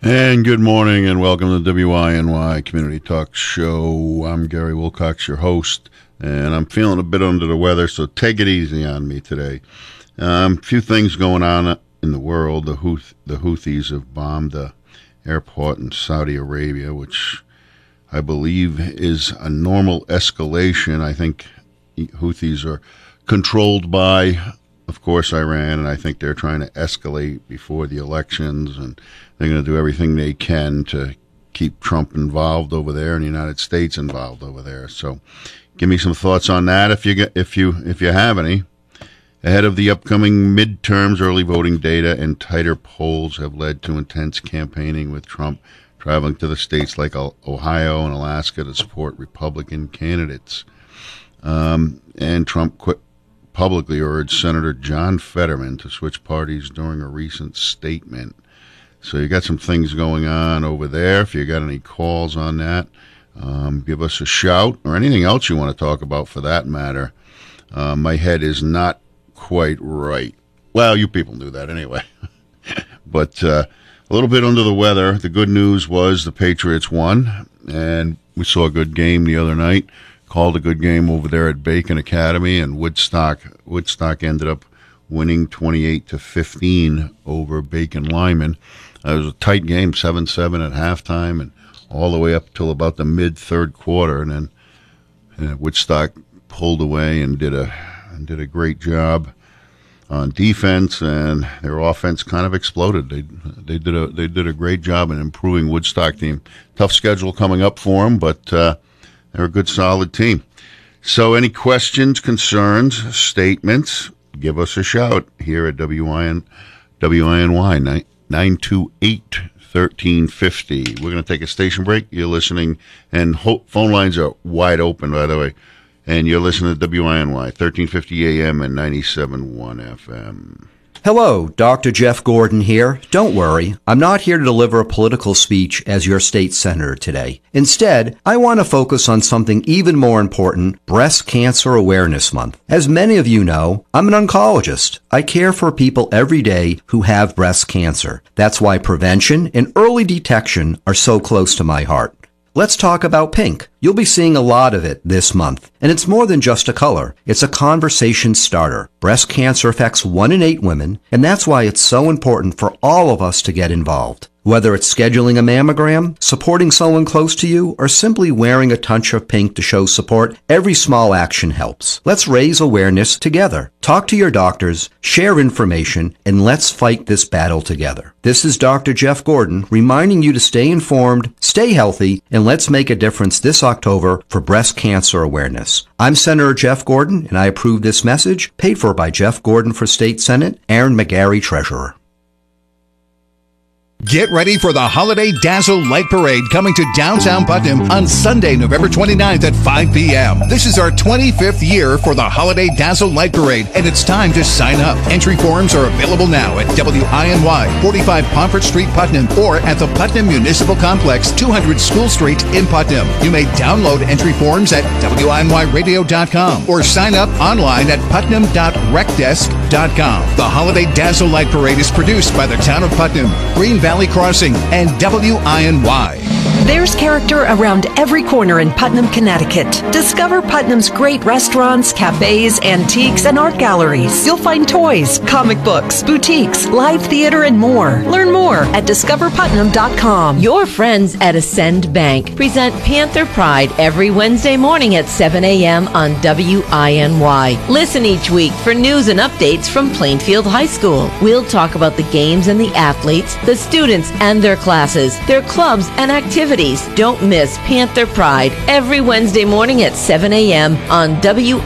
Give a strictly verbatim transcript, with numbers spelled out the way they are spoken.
And good morning and welcome to the W I N Y Community Talk Show. I'm Gary Wilcox, your host, and I'm feeling a bit under the weather, so take it easy on me today. A um, few things going on in the world. The, Houth- the Houthis have bombed the airport in Saudi Arabia, which I believe is a normal escalation. I think Houthis are controlled by, of course, Iran, and I think they're trying to escalate before the elections, and they're going to do everything they can to keep Trump involved over there and the United States involved over there. So give me some thoughts on that if you get, if you if you have any. Ahead of the upcoming midterms, early voting data and tighter polls have led to intense campaigning, with Trump traveling to the states like Ohio and Alaska to support Republican candidates. Um, and Trump quit publicly urged Senator John Fetterman to switch parties during a recent statement. So you got some things going on over there. If you got any calls on that, um, give us a shout, or anything else you want to talk about for that matter. Uh, my head is not quite right. Well, you people knew that anyway. But uh, a little bit under the weather. The good news was the Patriots won, and we saw a good game the other night. Called a good game over there at Bacon Academy, and Woodstock Woodstock ended up winning twenty-eight to fifteen over Bacon Lyman. Uh, it was a tight game, seven seven at halftime, and all the way up till about the mid-third quarter, and then uh, Woodstock pulled away and did a did a great job on defense, and their offense kind of exploded. They they did a they did a great job in improving Woodstock team. Tough schedule coming up for them, but uh, they're a good, solid team. So any questions, concerns, statements, give us a shout here at W I N, W I N Y, nine two eight, one three five zero. We're going to take a station break. You're listening, and ho- phone lines are wide open, by the way. And you're listening to W I N Y, thirteen fifty A M and ninety-seven point one F M. Hello, Doctor Jeff Gordon here. Don't worry, I'm not here to deliver a political speech as your state senator today. Instead, I want to focus on something even more important, Breast Cancer Awareness Month. As many of you know, I'm an oncologist. I care for people every day who have breast cancer. That's why prevention and early detection are so close to my heart. Let's talk about pink. You'll be seeing a lot of it this month. And it's more than just a color. It's a conversation starter. Breast cancer affects one in eight women, and that's why it's so important for all of us to get involved. Whether it's scheduling a mammogram, supporting someone close to you, or simply wearing a touch of pink to show support, every small action helps. Let's raise awareness together. Talk to your doctors, share information, and let's fight this battle together. This is Doctor Jeff Gordon reminding you to stay informed, stay healthy, and let's make a difference this October for breast cancer awareness. I'm Senator Jeff Gordon, and I approve this message, paid for by Jeff Gordon for State Senate, Aaron McGarry, Treasurer. Get ready for the Holiday Dazzle Light Parade coming to downtown Putnam on Sunday, November twenty-ninth at five p.m. This is our twenty-fifth year for the Holiday Dazzle Light Parade, and it's time to sign up. Entry forms are available now at W I N Y, forty-five Pomfret Street, Putnam, or at the Putnam Municipal Complex, two hundred School Street in Putnam. You may download entry forms at W I N Y radio dot com or sign up online at putnam dot rec desk dot com. The Holiday Dazzle Light Parade is produced by the Town of Putnam, Green Valley Crossing, and W I N Y. There's character around every corner in Putnam, Connecticut. Discover Putnam's great restaurants, cafes, antiques, and art galleries. You'll find toys, comic books, boutiques, live theater, and more. Learn more at discover putnam dot com. Your friends at Ascend Bank present Panther Pride every Wednesday morning at seven a.m. on W I N Y. Listen each week for news and updates from Plainfield High School. We'll talk about the games and the athletes, the students and their classes, their clubs and activities. Don't miss Panther Pride every Wednesday morning at seven a.m. on W